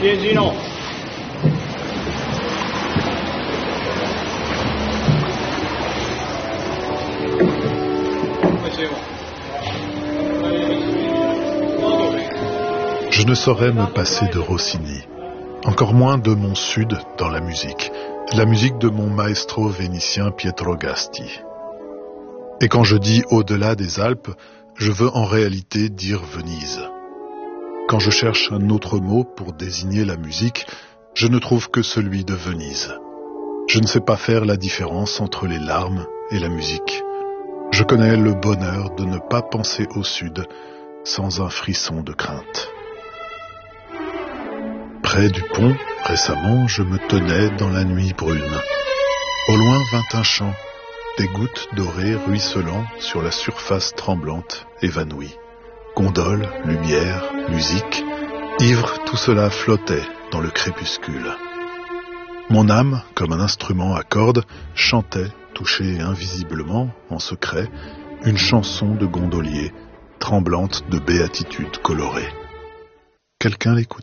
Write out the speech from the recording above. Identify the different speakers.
Speaker 1: Piéginon.
Speaker 2: Je ne saurais me passer de Rossini, encore moins de mon sud dans la musique de mon maestro vénitien Pietro Gasti. Et quand je dis au-delà des Alpes, je veux en réalité dire Venise. Quand je cherche un autre mot pour désigner la musique, je ne trouve que celui de Venise. Je ne sais pas faire la différence entre les larmes et la musique. Je connais le bonheur de ne pas penser au sud sans un frisson de crainte. Près du pont, récemment, je me tenais dans la nuit brune. Au loin vint un chant, des gouttes dorées ruisselant sur la surface tremblante, évanouie. Gondoles, lumière, musique, ivre, tout cela flottait dans le crépuscule. Mon âme, comme un instrument à cordes, chantait, touchée invisiblement, en secret, une chanson de gondolier, tremblante de béatitude colorée. Quelqu'un l'écoutait-il ?